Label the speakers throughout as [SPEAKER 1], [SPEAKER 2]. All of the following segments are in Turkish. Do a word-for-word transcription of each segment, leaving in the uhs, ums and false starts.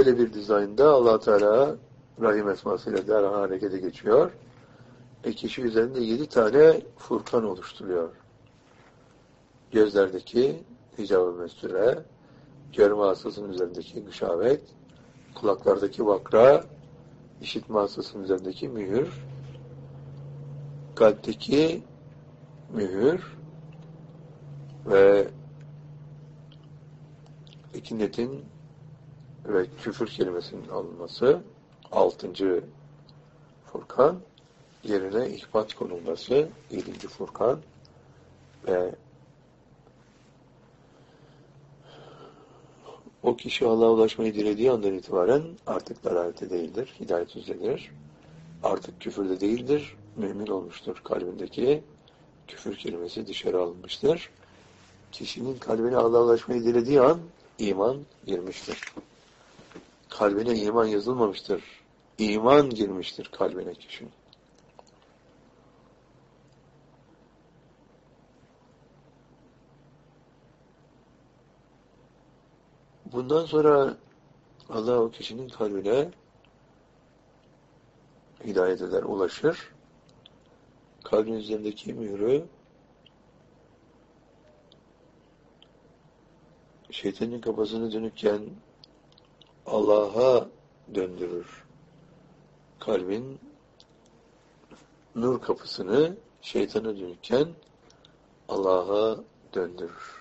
[SPEAKER 1] böyle bir dizaynda Allah Teala Rahim esmasıyla derhal harekete geçiyor. E kişi üzerinde yedi tane Furkan oluşturuyor. Gözlerdeki hicab-ı mesture, görme hastasının üzerindeki gışavet, kulaklardaki vakra, işitme hastasının üzerindeki mühür, kalpteki mühür ve ikinetin ve küfür kelimesinin alınması, altıncı Furkan, yerine ihbat konulması, yedinci Furkan ve o kişi Allah'a ulaşmayı dilediği andan itibaren artık dalalette değildir, hidayet üzeredir. Artık küfürde değildir, mümin olmuştur. Kalbindeki küfür kelimesi dışarı alınmıştır. Kişinin kalbine Allah'a ulaşmayı dilediği an iman girmiştir. Kalbine iman yazılmamıştır. İman girmiştir kalbine kişinin. Bundan sonra Allah o kişinin kalbine hidayet eder, ulaşır. Kalbin üzerindeki mührü şeytanın kafasını dönükken Allah'a döndürür. Kalbin nur kapısını şeytana dönükken Allah'a döndürür.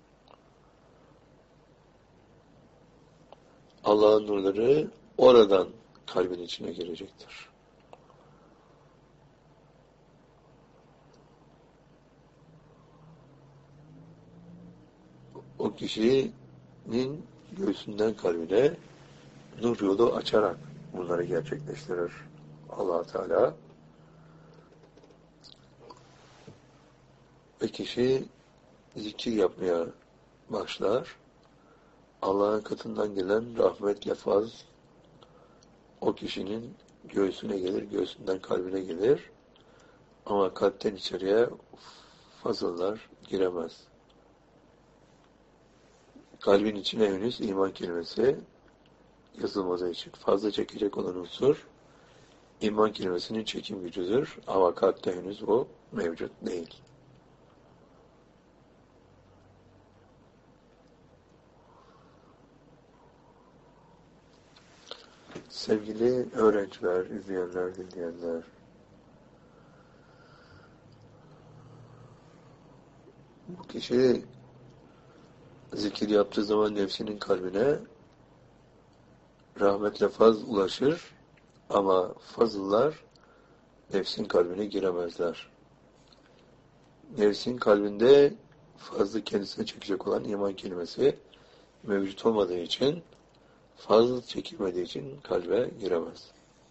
[SPEAKER 1] Allah'ın nurları oradan kalbin içine girecektir. O kişinin göğsünden kalbine nur yolu açarak bunları gerçekleştirir Allah Teala. Ve kişi zikir yapmaya başlar. Allah'ın katından gelen rahmetle faz o kişinin göğsüne gelir, göğsünden kalbine gelir. Ama kalpten içeriye fazıllar giremez. Kalbin içine henüz iman kelimesi yazılmadığı için fazla çekecek olan unsur iman kelimesinin çekim gücüdür. Ama kalpte henüz o mevcut değil. Sevgili öğrenciler, izleyenler, dinleyenler, bu kişi zikir yaptığı zaman nefsinin kalbine rahmetle faz ulaşır ama fazıllar nefsin kalbine giremezler. Nefsin kalbinde fazlı kendisine çekecek olan iman kelimesi mevcut olmadığı için, fazla çekilmediği için kalbe giremez.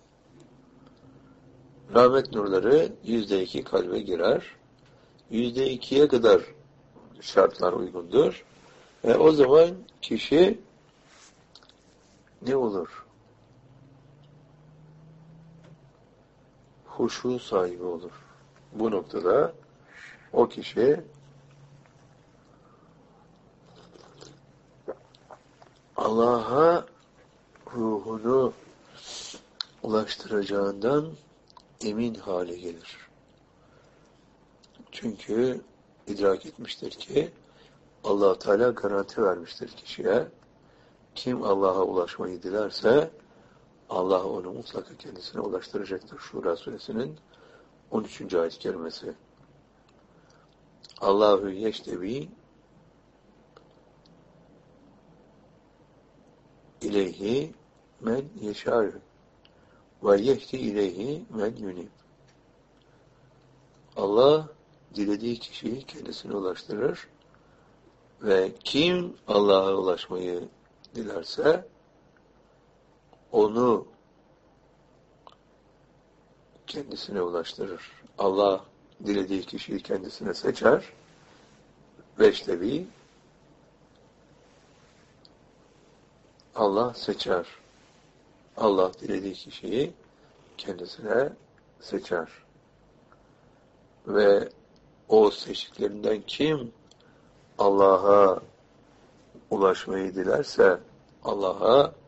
[SPEAKER 1] Rahmet nurları yüzde iki kalbe girer. Yüzde ikiye kadar şartlar uygundur. Ve o zaman kişi ne olur? Huşu sahibi olur. Bu noktada o kişi Allah'a ruhunu ulaştıracağından emin hale gelir. Çünkü idrak etmiştir ki Allah Teala garanti vermiştir kişiye. Kim Allah'a ulaşmayı dilerse Allah onu mutlaka kendisine ulaştıracaktır. Şura suresinin on üçüncü ayet-i kerimesi. Allahu yeştevi ileyhi men yeşâr ve yehdi ileyhi men yunib. Allah dilediği kişiyi kendisine ulaştırır ve kim Allah'a ulaşmayı dilerse onu kendisine ulaştırır. Allah dilediği kişiyi kendisine seçer. Veştevi Allah seçer. Allah dilediği kişiyi kendisine seçer. Ve o seçtiklerinden kim Allah'a ulaşmayı dilerse Allah'a